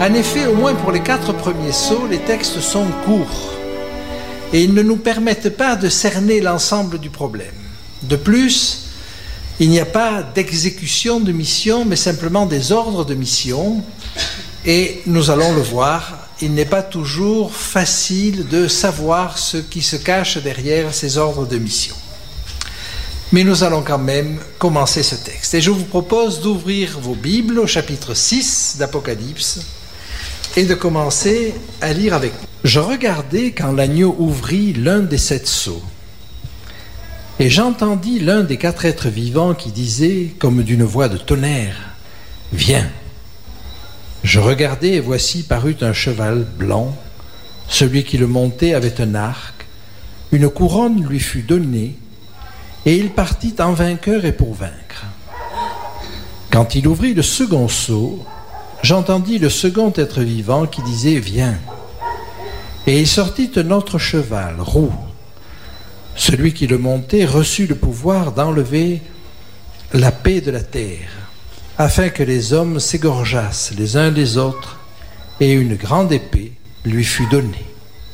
En effet, au moins pour les 4 premiers sauts, les textes sont courts et ils ne nous permettent pas de cerner l'ensemble du problème. De plus, il n'y a pas d'exécution de mission, mais simplement des ordres de mission. Et nous allons le voir, il n'est pas toujours facile de savoir ce qui se cache derrière ces ordres de mission. Mais nous allons quand même commencer ce texte. Et je vous propose d'ouvrir vos Bibles au chapitre 6 d'Apocalypse et de commencer à lire avec nous. Je regardais quand l'agneau ouvrit l'un des 7 sceaux. Et j'entendis l'un des 4 êtres vivants qui disait, comme d'une voix de tonnerre, « Viens !» Je regardai et voici parut un cheval blanc. Celui qui le montait avait un arc. Une couronne lui fut donnée et il partit en vainqueur et pour vaincre. Quand il ouvrit le second sceau, j'entendis le second être vivant qui disait « Viens !» Et il sortit un autre cheval, roux. Celui qui le montait reçut le pouvoir d'enlever la paix de la terre, afin que les hommes s'égorgeassent les uns les autres, et une grande épée lui fut donnée.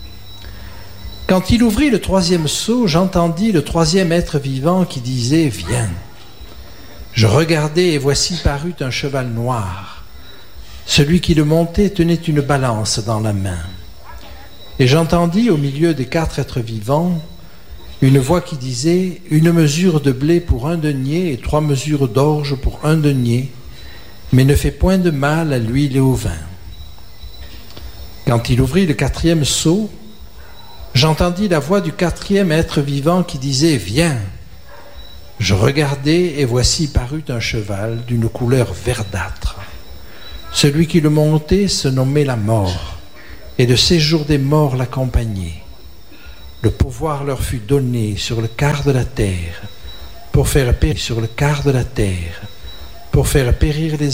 Quand il ouvrit le 3e sceau, j'entendis le 3e être vivant qui disait « Viens !» Je regardai et voici parut un cheval noir. Celui qui le montait tenait une balance dans la main. Et j'entendis au milieu des 4 êtres vivants une voix qui disait « Une mesure de blé pour 1 denier et 3 mesures d'orge pour 1 denier, mais ne fais point de mal à l'huile et au vin. » Quand il ouvrit le 4e sceau, j'entendis la voix du 4e être vivant qui disait « Viens !» Je regardai et voici parut un cheval d'une couleur verdâtre. Celui qui le montait se nommait la mort, et le séjour des morts l'accompagnait. Le pouvoir leur fut donné sur le quart de la terre, pour faire périr les